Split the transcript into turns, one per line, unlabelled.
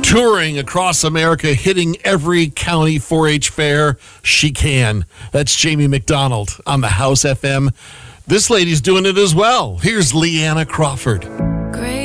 touring across America, hitting every county 4-H fair she can. That's Jamie McDonald on the House FM. This lady's doing it as well. Here's Leanna Crawford.